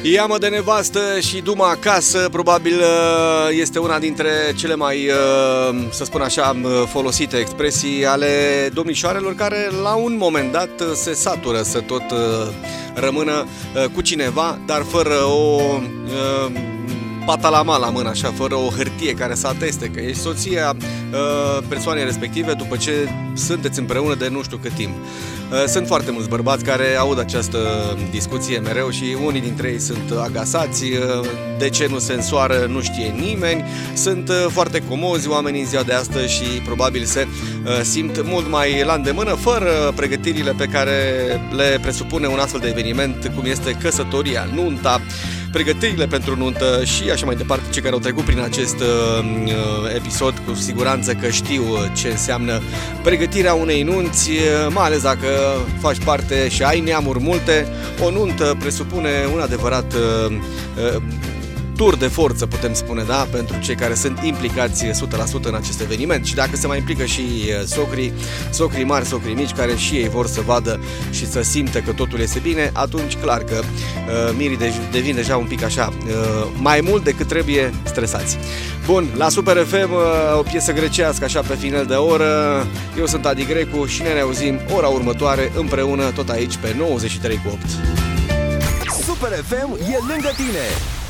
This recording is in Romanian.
Ia-mă de nevastă și du-mă acasă, probabil este una dintre cele mai, să spun așa, folosite expresii ale domnișoarelor care la un moment dat se satură să tot rămână cu cineva, dar fără o patalama la mână, așa, fără o hârtie care să ateste că ești soția persoanei respective după ce sunteți împreună de nu știu cât timp. Sunt foarte mulți bărbați care aud această discuție mereu și unii dintre ei sunt agasați. De ce nu se însoară nu știe nimeni. Sunt foarte comozi oamenii în ziua de astăzi și probabil se simt mult mai la îndemână fără pregătirile pe care le presupune un astfel de eveniment cum este căsătoria, nunta, pregătirile pentru nuntă și așa mai departe. Cei care au trecut prin acest episod cu siguranță că știu ce înseamnă pregătirea unei nunți, mai ales dacă faci parte și ai neamuri multe. O nuntă presupune un adevărat tur de forță, putem spune, da? Pentru cei care sunt implicați 100% în acest eveniment. Și dacă se mai implică și socrii mari, socrii mici, care și ei vor să vadă și să simtă că totul este bine, atunci clar că mirii devin deja un pic așa, mai mult decât trebuie stresați. Bun, la Super FM, o piesă grecească așa pe final de oră. Eu sunt Adi Grecu și ne reauzim ora următoare împreună tot aici pe 93,8. Super FM e lângă tine.